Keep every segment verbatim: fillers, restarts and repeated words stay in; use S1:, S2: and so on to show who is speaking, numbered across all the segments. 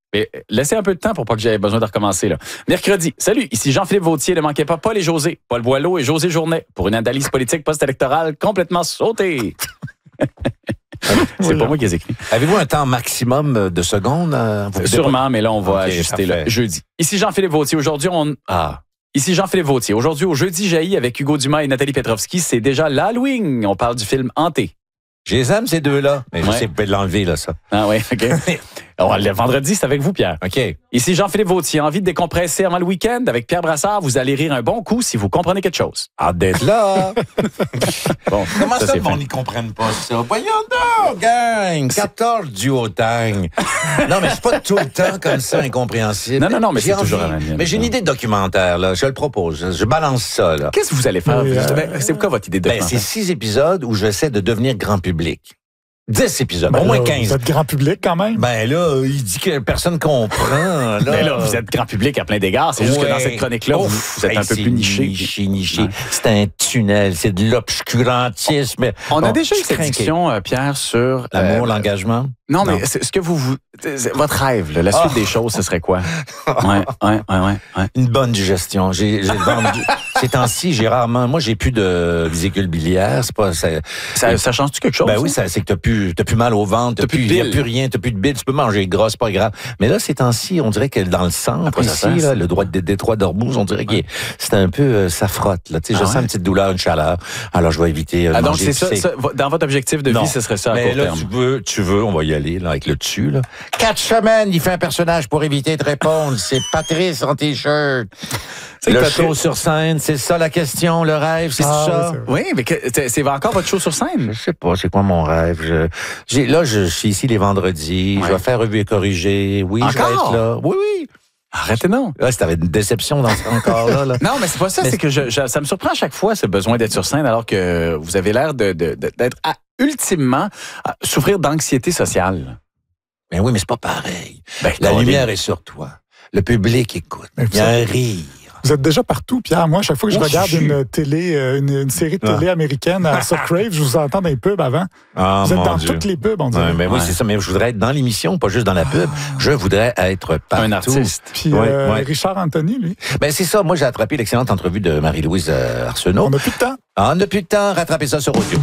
S1: Mais laissez un peu de temps pour pas que j'aie besoin de recommencer. Là. Mercredi, salut, ici Jean-Philippe Vautier. Ne manquez pas Paul et José, Paul Boileau et José Journet pour une analyse politique post-électorale complètement sautée. C'est pas moi qui les écrit.
S2: Avez-vous un temps maximum de secondes? Vous
S1: Sûrement, pas... mais là, on va
S2: okay,
S1: ajuster
S2: parfait.
S1: le jeudi. Ici Jean-Philippe Vautier. Aujourd'hui, on... Ah... Ici Jean-Philippe Vautier. Aujourd'hui, au Jeudi jaillit avec Hugo Dumas et Nathalie Petrovski, c'est déjà l'Halloween. On parle du film Hanté.
S2: Je les aime, ces deux-là. Mais je
S1: ouais.
S2: sais, vous pouvez l'enlever, là, ça.
S1: Ah oui, OK. Alors, le vendredi, c'est avec vous, Pierre.
S2: OK.
S1: Ici Jean-Philippe Vautier. Envie de décompresser avant le week-end avec Pierre Brassard. Vous allez rire un bon coup si vous comprenez quelque chose.
S2: Hâte d'être là.
S1: Bon,
S2: comment ça,
S1: ça
S2: on n'y comprenne pas ça? Voyons donc, gang! quatorze du haut-tang. Non, mais c'est pas tout le temps comme ça, incompréhensible.
S1: Non, non, non, mais c'est
S2: envie,
S1: toujours la même.
S2: Mais j'ai une idée de documentaire, là. Je le propose. Je, je balance ça, là.
S1: Qu'est-ce que vous allez faire?
S3: Oui, euh...
S1: ben, c'est quoi votre idée de
S2: documentaire? Ben, c'est six épisodes où j'essaie de devenir grand public. dix épisodes,
S3: ben
S2: au moins
S3: là,
S2: quinze.
S3: Vous êtes grand public quand même.
S2: Ben là, il dit que personne comprend. Là,
S1: ben là vous êtes grand public à plein d'égards. C'est ouais. juste que dans cette chronique-là, vous, vous êtes hey, un peu plus niché.
S2: Niché, niché. Ouais. C'est un tunnel, c'est de l'obscurantisme.
S1: On
S2: bon,
S1: a déjà eu cette discussion, euh, Pierre, sur...
S2: L'amour,
S1: euh,
S2: l'engagement?
S1: Non, mais non. C'est, ce que vous... vous votre rêve, là, la suite oh. des choses, ce serait quoi? Ouais, ouais, ouais, ouais, ouais.
S2: Une bonne digestion. J'ai, j'ai vendu... Ces temps-ci, j'ai rarement... Moi, j'ai plus de vésicule biliaire. C'est pas... Ça,
S1: ça, ça change-tu quelque chose?
S2: Ben oui, ça, c'est que t'as plus, t'as plus mal au ventre. T'as, t'as plus de bile. Plus rien. T'as plus de bile. Tu peux manger gras, c'est pas grave. Mais là, ces temps-ci, on dirait que dans le centre, ici, là, le droit de détroit d'Ormuz, on dirait ouais. que c'est un peu... Euh, ça frotte, là. Tu sais, ah je ouais? sens une petite douleur, une chaleur. Alors, je vais éviter... Euh,
S1: ah, donc, c'est ça, ça... Dans votre objectif de vie, non. ce serait ça à
S2: mais
S1: court
S2: là,
S1: terme.
S2: tu veux, tu veux, on va y aller, là, avec le dessus, là. Quatre semaines, il fait un personnage pour éviter de répondre. C'est Patrice en T-shirt. C'est le show sur scène, c'est ça la question, le rêve, c'est ah, ça?
S1: Oui, oui mais que, c'est, c'est encore votre show sur scène?
S2: Je sais pas, c'est quoi mon rêve? Je, j'ai, là, je, je suis ici les vendredis, ouais. je vais faire revue et corriger. Oui, encore? Je vais être là. Oui, oui.
S1: Arrêtez non.
S2: Là, c'était une déception dans ce encore-là. Là.
S1: Non, mais c'est pas ça. Mais c'est que je, je, ça me surprend à chaque fois, ce besoin d'être sur scène, alors que vous avez l'air de, de, de, d'être à, ultimement à souffrir d'anxiété sociale.
S2: Ben oui, mais c'est pas pareil.
S1: Ben,
S2: la lumière est sur toi. Le public écoute. Il y a un rire.
S3: Vous êtes déjà partout, Pierre. Moi, chaque fois que je oh, regarde une télé, une, une série de télé ah. américaine à So Crave, je vous entends dans les pubs avant.
S2: Ah,
S3: vous êtes dans
S2: Dieu.
S3: toutes les pubs, on dirait.
S2: Ouais, mais oui, ouais. c'est ça. Mais je voudrais être dans l'émission, pas juste dans la pub. Je voudrais être partout.
S1: Un artiste.
S3: Puis ouais, euh, ouais. Richard Anthony, lui.
S2: Ben c'est ça. Moi, j'ai attrapé l'excellente entrevue de Marie-Louise Arsenault.
S3: On n'a plus de temps.
S2: Ah, on n'a plus de temps. Rattrapez ça sur audio.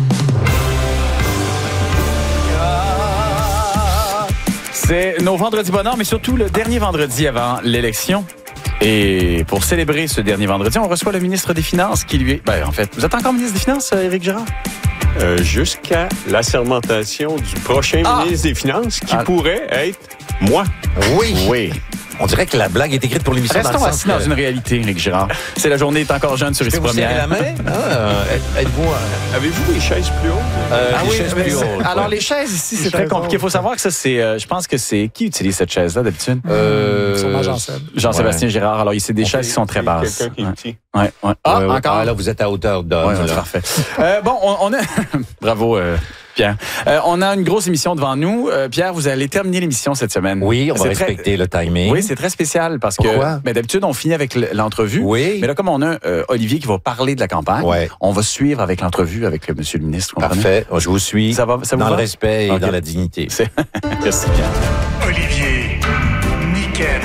S1: C'est nos vendredis bonheur, mais surtout le dernier vendredi avant l'élection. Et pour célébrer ce dernier vendredi, on reçoit le ministre des Finances qui lui est... Ben, en fait, vous êtes encore ministre des Finances, Éric Girard?
S4: Euh, jusqu'à l'assermentation du prochain ah. ministre des Finances, qui ah. pourrait être moi.
S2: Oui.
S1: Oui.
S2: On dirait que la blague est écrite pour l'émission.
S1: Restons
S2: dans
S1: assis dans
S2: que...
S1: une réalité, Éric Girard. C'est la journée est encore jeune sur Ici Première.
S2: la main? Ah, êtes-vous... Euh...
S4: Avez-vous des chaises plus hautes?
S2: Euh,
S1: ah
S2: des
S1: oui,
S2: chaises plus hautes.
S1: Alors, les chaises ici, les c'est chaises très compliqué. Il faut savoir que ça, c'est... Euh, je pense que c'est... Qui utilise cette chaise-là, d'habitude?
S3: Euh... Sûrement Jean-Seb.
S1: Jean-Sébastien ouais. Girard. Alors, c'est des
S4: On
S1: chaises
S4: fait,
S1: qui sont très basses.
S4: Quelqu'un qui est petit.
S1: Ouais, ouais. Ah,
S2: ouais,
S1: encore?
S2: Ah, là, vous êtes à hauteur d'homme.
S1: Ouais, ouais, parfait. euh, bon, on, on a... Bravo, euh... Pierre. Euh, on a une grosse émission devant nous. Euh, Pierre, vous allez terminer l'émission cette semaine.
S2: Oui, on
S1: c'est
S2: va
S1: très...
S2: respecter le timing.
S1: Oui, c'est très spécial parce
S2: Pourquoi?
S1: que ben, d'habitude, on finit avec l'entrevue.
S2: Oui.
S1: Mais là, comme on a euh, Olivier qui va parler de la campagne,
S2: ouais.
S1: on va suivre avec l'entrevue avec euh, monsieur le ministre.
S2: Parfait. Je vous suis
S1: ça va, ça vous
S2: dans
S1: va?
S2: le respect et
S1: okay.
S2: dans la dignité.
S1: Merci, Pierre.
S5: Olivier, Niquette,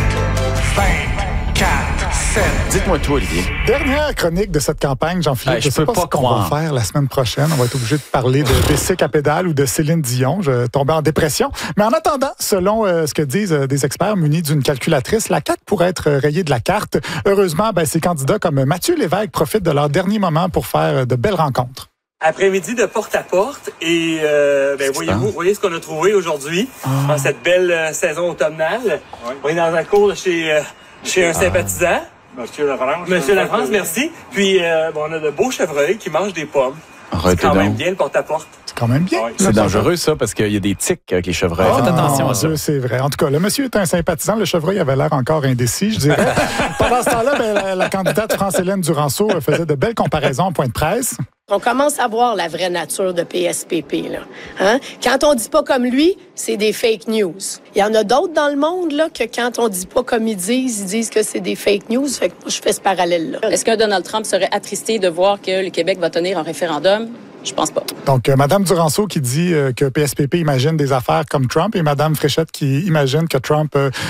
S5: vingt, quatre, sept.
S1: Dites-moi tout, Olivier.
S3: Dernière chronique de cette campagne, Jean-Philippe.
S1: Hey,
S3: je ne sais pas, pas ce qu'on va faire la semaine prochaine. On va être obligé de parler de bicycle à pédale ou de Céline Dion. Je tombais en dépression. Mais en attendant, selon euh, ce que disent euh, des experts munis d'une calculatrice, la C A Q pourrait être euh, rayée de la carte. Heureusement, ben, ces candidats comme Mathieu Lévesque profitent de leur dernier moment pour faire euh, de belles rencontres.
S6: Après-midi de porte-à-porte et euh, ben, voyez-vous, voyez ce qu'on a trouvé aujourd'hui oh. dans cette belle euh, saison automnale. Oui. On est dans un cours chez, euh, chez un ah. sympathisant.
S7: Monsieur Lafrance.
S6: Monsieur Lafrance, merci. Puis, euh, bon, on a de beaux chevreuils qui mangent des pommes.
S1: Arrêtez
S6: c'est quand
S1: donc.
S6: même bien le porte-à-porte.
S3: C'est quand même bien.
S1: Ouais, c'est dangereux, ça, parce qu'il y a des tiques avec les chevreuils.
S3: Oh,
S1: Faites attention à ça.
S3: Dieu, c'est vrai. En tout cas, le monsieur est un sympathisant. Le chevreuil avait l'air encore indécis, je dirais. Pendant ce temps-là, ben, la, la candidate France-Hélène Duranceau faisait de belles comparaisons en point de presse.
S8: On commence à voir la vraie nature de P S P P. Là. Hein? Quand on dit pas comme lui, c'est des fake news. Il y en a d'autres dans le monde là, que quand on dit pas comme ils disent, ils disent que c'est des fake news. Fait que moi, je fais ce parallèle-là.
S9: Est-ce que Donald Trump serait attristé de voir que le Québec va tenir un référendum? Je pense pas.
S3: Donc, euh, Mme Duranceau qui dit euh, que P S P P imagine des affaires comme Trump et Mme Fréchette qui imagine que Trump euh,